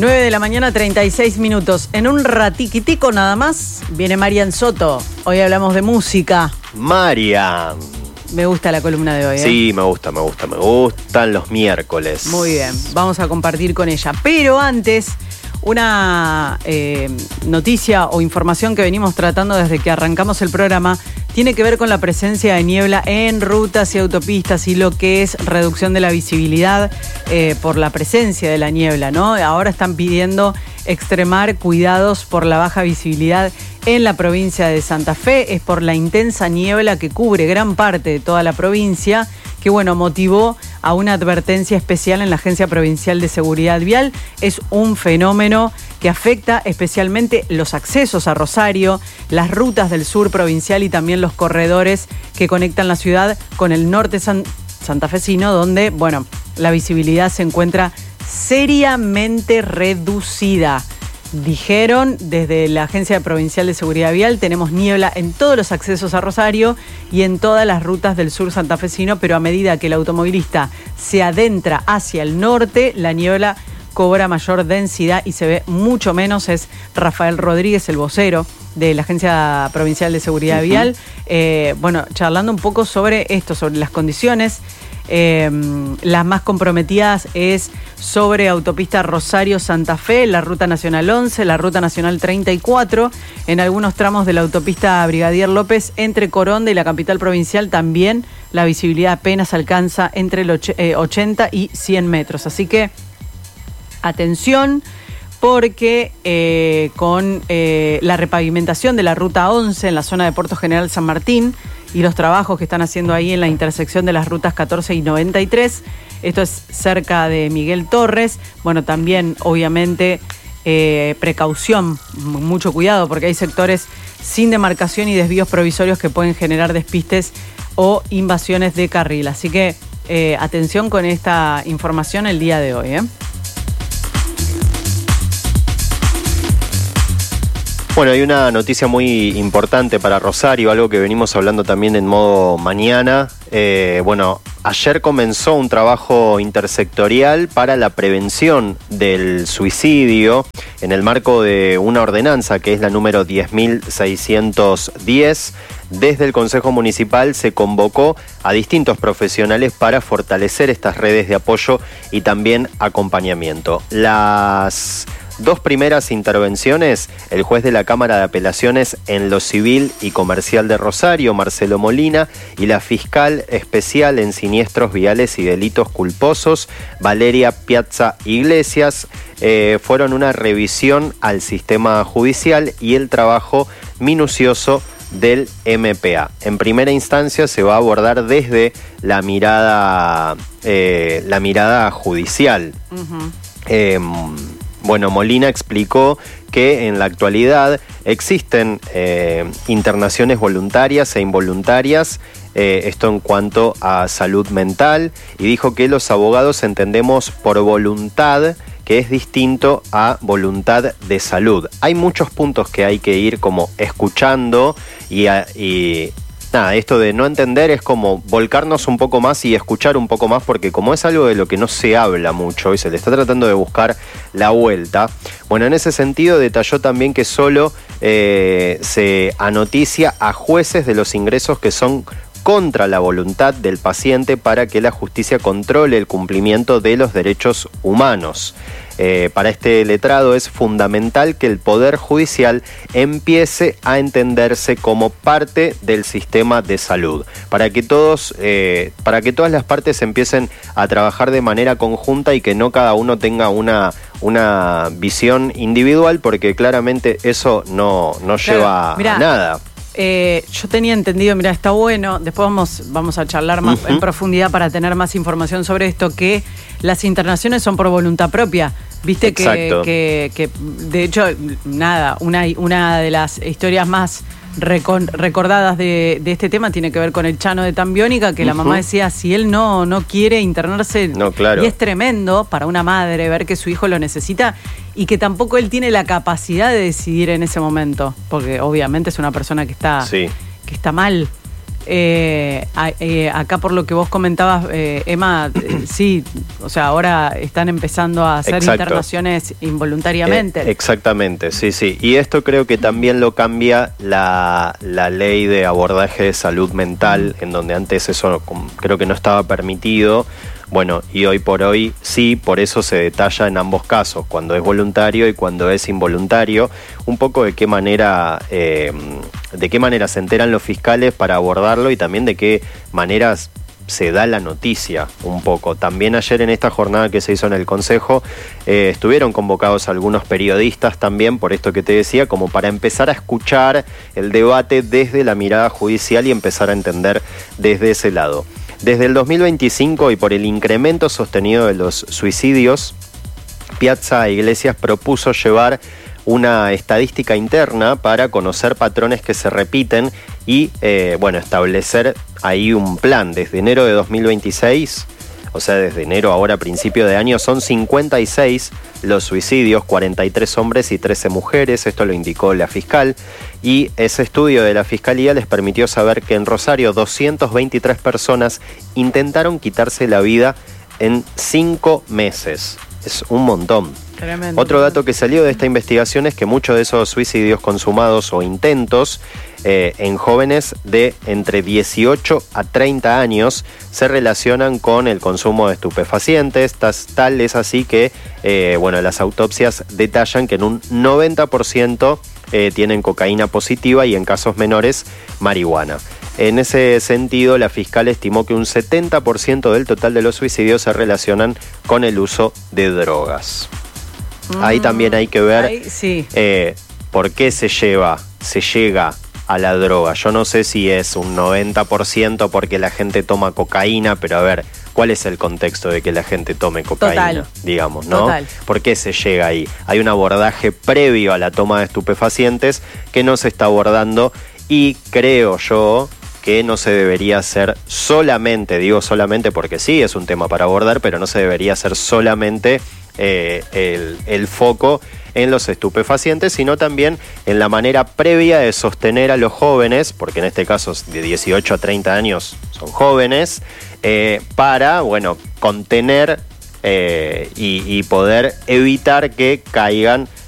9 de la mañana, 36 minutos. En un ratiquitico nada más viene Marian Soto. Hoy hablamos de música. Marian. Me gusta la columna de hoy, ¿eh? Sí, me gustan los miércoles. Muy bien, vamos a compartir con ella. Pero antes, una noticia o información que venimos tratando desde que arrancamos el programa tiene que ver con la presencia de niebla en rutas y autopistas y lo que es reducción de la visibilidad por la presencia de la niebla, ¿no? Ahora están pidiendo extremar cuidados por la baja visibilidad en la provincia de Santa Fe. Es por la intensa niebla que cubre gran parte de toda la provincia, que bueno, motivó a una advertencia especial en la Agencia Provincial de Seguridad Vial. Es un fenómeno que afecta especialmente los accesos a Rosario, las rutas del sur provincial y también los corredores que conectan la ciudad con el norte santafesino, donde, bueno, la visibilidad se encuentra seriamente reducida. Dijeron desde la Agencia Provincial de Seguridad Vial, tenemos niebla en todos los accesos a Rosario y en todas las rutas del sur santafesino, pero a medida que el automovilista se adentra hacia el norte, la niebla cobra mayor densidad y se ve mucho menos. Es Rafael Rodríguez, el vocero de la Agencia Provincial de Seguridad Vial, bueno, charlando un poco sobre esto, sobre las condiciones. Las más comprometidas es sobre autopista Rosario-Santa Fe, la Ruta Nacional 11, la Ruta Nacional 34, en algunos tramos de la autopista Brigadier López entre Coronda y la capital provincial también la visibilidad apenas alcanza entre el 80 y 100 metros. Así que atención, porque con la repavimentación de la Ruta 11 en la zona de Puerto General San Martín y los trabajos que están haciendo ahí en la intersección de las rutas 14 y 93, esto es cerca de Miguel Torres, bueno, también obviamente precaución, mucho cuidado, porque hay sectores sin demarcación y desvíos provisorios que pueden generar despistes o invasiones de carril. Así que atención con esta información el día de hoy, ¿eh? Bueno, hay una noticia muy importante para Rosario, algo que venimos hablando también en modo mañana. Bueno, ayer comenzó un trabajo intersectorial para la prevención del suicidio en el marco de una ordenanza que es la número 10.610. Desde el Consejo Municipal se convocó a distintos profesionales para fortalecer estas redes de apoyo y también acompañamiento. Las dos primeras intervenciones, el juez de la Cámara de Apelaciones en lo Civil y Comercial de Rosario, Marcelo Molina, y la fiscal especial en siniestros viales y delitos culposos, Valeria Piazza Iglesias, fueron una revisión al sistema judicial y el trabajo minucioso del MPA. En primera instancia se va a abordar desde la mirada judicial. Bueno, Molina explicó que en la actualidad existen internaciones voluntarias e involuntarias, esto en cuanto a salud mental, y dijo que los abogados entendemos por voluntad que es distinto a voluntad de salud. Hay muchos puntos que hay que ir como escuchando y nada, esto de no entender es como volcarnos un poco más y escuchar un poco más, porque como es algo de lo que no se habla mucho y se le está tratando de buscar la vuelta, bueno, en ese sentido detalló también que solo se anoticia a jueces de los ingresos que son contra la voluntad del paciente para que la justicia controle el cumplimiento de los derechos humanos. Para este letrado es fundamental que el Poder Judicial empiece a entenderse como parte del sistema de salud, para que todas las partes empiecen a trabajar de manera conjunta y que no cada uno tenga una visión individual, porque claramente eso no lleva a nada. Yo tenía entendido, mira, está bueno, después vamos a charlar más en profundidad para tener más información sobre esto, que las internaciones son por voluntad propia. Viste que de hecho, nada, una de las historias más recordadas de este tema tiene que ver con el Chano de Tambiónica, que la mamá decía, si él no quiere internarse, y es tremendo para una madre ver que su hijo lo necesita y que tampoco él tiene la capacidad de decidir en ese momento, porque obviamente es una persona que está mal. Acá por lo que vos comentabas, Emma, sí, o sea, ahora están empezando a hacer internaciones involuntariamente. Exactamente, sí. Y esto creo que también lo cambia la ley de abordaje de salud mental, en donde antes eso creo que no estaba permitido. Bueno, y hoy por hoy sí, por eso se detalla en ambos casos, cuando es voluntario y cuando es involuntario, un poco de qué manera se enteran los fiscales para abordarlo y también de qué maneras se da la noticia un poco. También ayer en esta jornada que se hizo en el Consejo estuvieron convocados algunos periodistas también, por esto que te decía, como para empezar a escuchar el debate desde la mirada judicial y empezar a entender desde ese lado. Desde el 2025 y por el incremento sostenido de los suicidios, Piazza Iglesias propuso llevar una estadística interna para conocer patrones que se repiten y establecer ahí un plan. Desde enero de 2026, o sea, desde enero ahora a principio de año, son 56 los suicidios, 43 hombres y 13 mujeres, esto lo indicó la fiscal, y ese estudio de la Fiscalía les permitió saber que en Rosario 223 personas intentaron quitarse la vida en 5 meses. Es un montón. Tremendo. Otro dato que salió de esta investigación es que muchos de esos suicidios consumados o intentos en jóvenes de entre 18 a 30 años se relacionan con el consumo de estupefacientes. Tal es así que las autopsias detallan que en un 90% tienen cocaína positiva y en casos menores marihuana. En ese sentido, la fiscal estimó que un 70% del total de los suicidios se relacionan con el uso de drogas. Ahí también hay que ver por qué se llega a la droga. Yo no sé si es un 90% porque la gente toma cocaína, pero a ver, ¿cuál es el contexto de que la gente tome cocaína? Digamos, ¿no? Total. ¿Por qué se llega ahí? Hay un abordaje previo a la toma de estupefacientes que no se está abordando y creo yo que no se debería hacer solamente, digo solamente porque sí, es un tema para abordar, pero no se debería hacer solamente el foco en los estupefacientes, sino también en la manera previa de sostener a los jóvenes, porque en este caso de 18 a 30 años son jóvenes, para, contener y poder evitar que caigan